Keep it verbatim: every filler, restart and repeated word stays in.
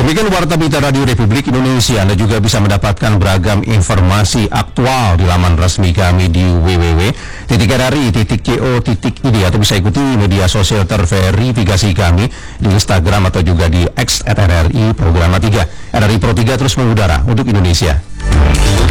Demikian Warta Berita Radio Republik Indonesia. Anda juga bisa mendapatkan beragam informasi aktual di laman resmi kami di w w w titik r r i titik co titik i d atau bisa ikuti media sosial terverifikasi kami di Instagram atau juga di X at R R I Programa tiga. R R I Pro tiga terus mengudara untuk Indonesia.